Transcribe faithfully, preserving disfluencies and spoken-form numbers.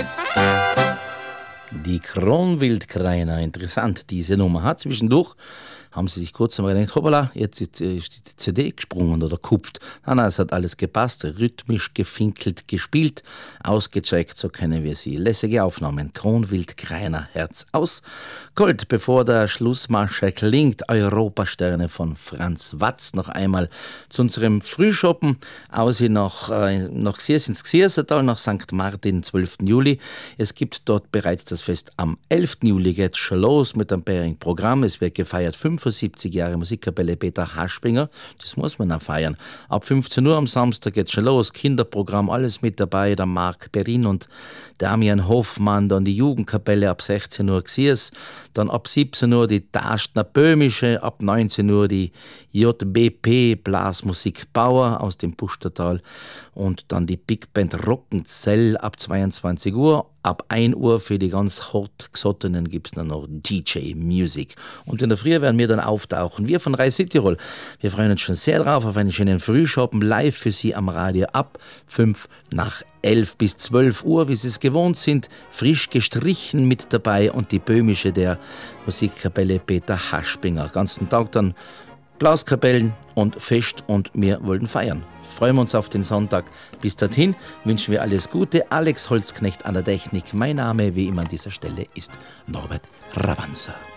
eins. Die Kronwildkräiner, interessant, diese Nummer hat zwischendurch. Haben sie sich kurz einmal gedacht, hoppala, jetzt ist die C D gesprungen oder kupft. Nein, nein, es hat alles gepasst, rhythmisch gefinkelt, gespielt, ausgecheckt, so kennen wir sie. Lässige Aufnahmen, Kronwildkräiner, Herz aus. Gold, bevor der Schlussmasche klingt, Europasterne von Franz Watz. Noch einmal zu unserem Frühschoppen, aus nach, äh, nach Xiers ins Xiersertal, nach Sankt Martin, zwölften Juli. Es gibt dort bereits das Fest am elften Juli, geht schon los mit einem Bäring-Programm. Es wird gefeiert fünfundsiebzig Jahre Musikkapelle Peter Haschbinger, das muss man auch feiern. Ab fünfzehn Uhr am Samstag geht's schon los, Kinderprogramm, alles mit dabei, der Marc Perin und Damian Hoffmann, dann die Jugendkapelle ab sechzehn Uhr Xiers, dann ab siebzehn Uhr die Taschner Böhmische, ab neunzehn Uhr die J B P Blasmusik Bauer aus dem Pustertal und dann die Big Band Rockenzell ab zweiundzwanzig Uhr. Ab ein Uhr für die ganz hart Gesottenen gibt's dann noch D J Music. Und in der Früh werden wir dann auftauchen. Wir von Reis Südtirol, wir freuen uns schon sehr drauf auf einen schönen Frühschoppen live für Sie am Radio ab fünf nach elf bis zwölf Uhr, wie Sie es gewohnt sind, frisch gestrichen mit dabei und die Böhmische der Musikkapelle Peter Haschbinger. Ganzen Tag dann Blaskapellen und Fest und wir wollen feiern. Freuen wir uns auf den Sonntag. Bis dorthin wünschen wir alles Gute. Alex Holzknecht an der Technik. Mein Name, wie immer an dieser Stelle, ist Norbert Rabanza.